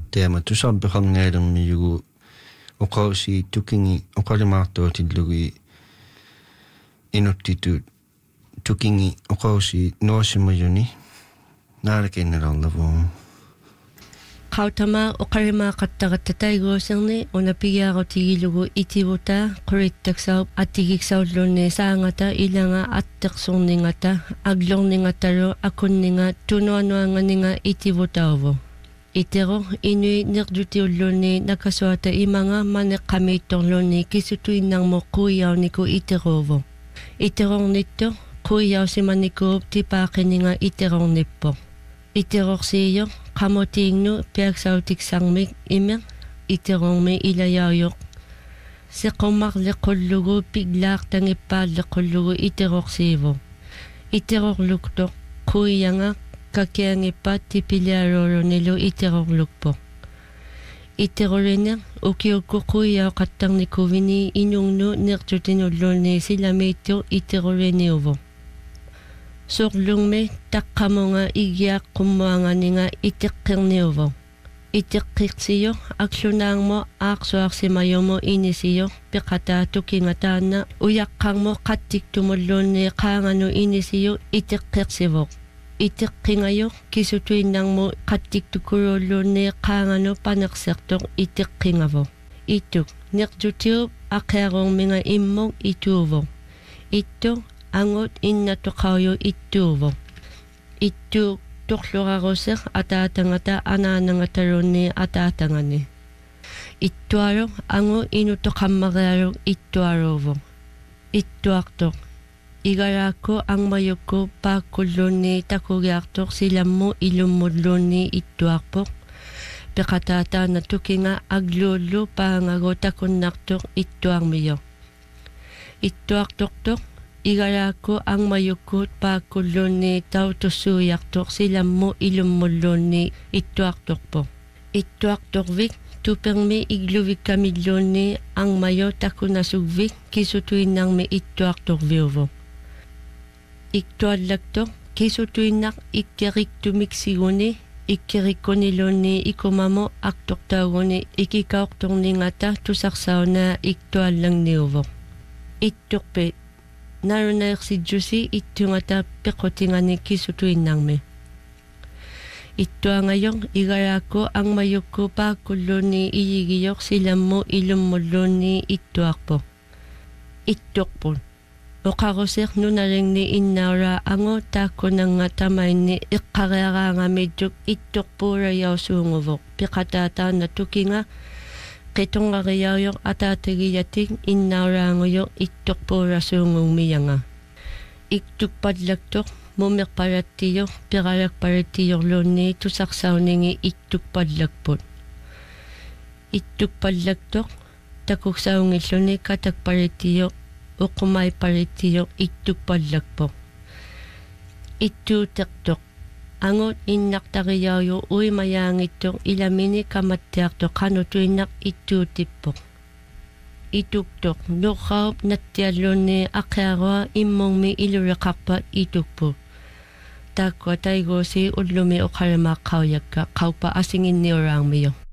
teema tusarpeqarngaalermi yugu oqausi tukingi oqalimaartuutillugi inuttituut tukingi oqausi nuasimujuni naalakinnalarlavu qautama oqarimaaqattaqattataiguuserni unapigiaarutigilugu itivuta qurittaksaub attigiksaullunni saangata ilanga atteqsurninngata aglorninngatalu akunninga tunuanuanganinga itivutauvu itero inui nerdutiullunni nakasuata imanga maneqqamiittorlunni kisutuinnarmo quiauniku iteruuvu iterornitto quiausimanikuup tipaaqininga iterornippo iterorsiiyo qamotiingnu piaksautiksaarmik imer iterormi ilayauyoq seqomarlequllugu piglaartangippaallequllugu iterorsiivu iterorluktoq quianga kakiangippa tipiliaruurunilu iterorlukpo iterorina ukiukku quiauqattarnikuvini inungnu nertutinulluni silamiittu iteroriniuvu sorlungme taqqamunga igiaqqummuanganinga iteqqirniuvu iteqqirsiyo aklunaangmo aaqsuarsimayumu inisiyo piqataatukinga uyaqqarmo qattiktumulluunni qaanganu inisiyo iteqqirsivuq iteqqingayo kisutuinnarmu qattiktukuruulluunni qaanganu paneqsertoq iteqqingavu ituk nertutiup aqiarorminga immuk ituuvu ittu angut innatuqauyu ittuuvu ittu torlurarusser ataatangata anaanangatarunni ataatangani ittuaru angu inutoqammariaru ittuaruuvu ittuartoq igaraakku angmayukku paakkulluunni takugiartoq silammu ilummullunni ittuarpoq peqataataana tukinga agluullu paangagu takunnartoq ittuarmiyo ittuartoqtoq igaraakku angmayukkut paakkulluunni tautussuuyartoq silammu ilummulluunni ittuartorpo ittuartorvik tupermi igluvikkamilluunni angmayo takunasugvik kisutuinnarmi ittuartorviuvu iktuallaktoq kisutuinnaq ikkeriktumiksiguni ikkerikkunilluunni ikumamo aktortauguni ikikauqtorningata tusarsaunaa iktuallangniuvu itturpi narunaersijjusi ittungata peqotingani kisutuinnarmi ittuangayoq igaraakku angmayukku paakkulluunni iyigiyoq silammu ilummulluunni ittuarpo ittorpun oqaruser nunalingni innaura angu taakkunanga tamainni iqqariaraangamittuk ittorpuurayausuunguvoq piqataataana tukinga qitongariauyoq ataategiyatik innauraanguyoq ittorpuurasuungungmiyanga iktukpallaktoq mumeqparattiyoq piralakparattiyorluunni tusarsaunigi ittukpallakput ittukpallaktoq takuksaungilluni katakparattiyoq uqumaiparattiyoq ittukpallakpoq ittuuteqtoq angut innaqtariauyu uimayaangittoq ilamini kamattiartoq qanutuinnaq ittuutippoq ituktoq nuqaup nattialluunni aqiarua immungmi ilureqarpa itukpu taakua taiguusi ullumi oqarimaqqauyakka qaupa asinginniuraangmiyo